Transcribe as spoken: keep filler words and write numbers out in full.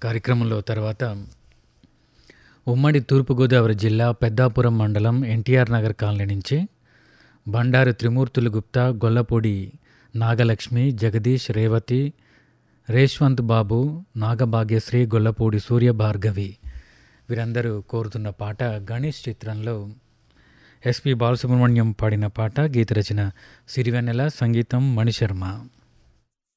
కార్యక్రమంలో తర్వాత ఉమ్మడి తూర్పుగోదావరి జిల్లా పెద్దాపురం మండలం ఎన్టీఆర్ నగర్ కాలనీ నుంచి బండారు త్రిమూర్తులు గుప్తా, గొల్లపూడి నాగలక్ష్మి, జగదీష్, రేవతి, రేష్వంత్ బాబు, నాగభాగ్యశ్రీ, గొల్లపూడి సూర్యభార్గవి వీరందరూ కోరుతున్న పాట గణేష్ చిత్రంలో ఎస్పి బాలసుబ్రహ్మణ్యం పాడిన పాట. గీత రచన సిరివెన్నెల, సంగీతం మణిశర్మ.